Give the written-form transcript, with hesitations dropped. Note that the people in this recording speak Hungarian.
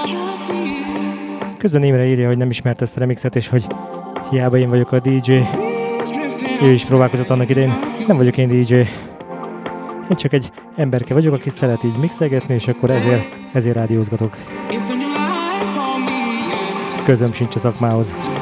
Közben Imre írja, hogy nem ismert ezt a remixet, és hogy hiába én vagyok a DJ. Ő is próbálkozott annak idején. Nem vagyok én DJ. Én csak egy emberke vagyok, aki szeret így mixelgetni, és akkor ezért rádiózgatok. Közöm sincs a szakmához.